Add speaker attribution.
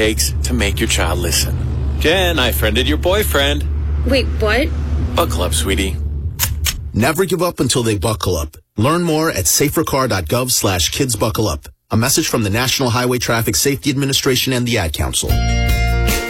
Speaker 1: takes to make your child listen. Jen, I friended your boyfriend.
Speaker 2: Wait, what?
Speaker 1: Buckle up, sweetie.
Speaker 3: Never give up until they buckle up. Learn more at safercar.gov/kidsbuckleup. A message from the National Highway Traffic Safety Administration and the Ad Council.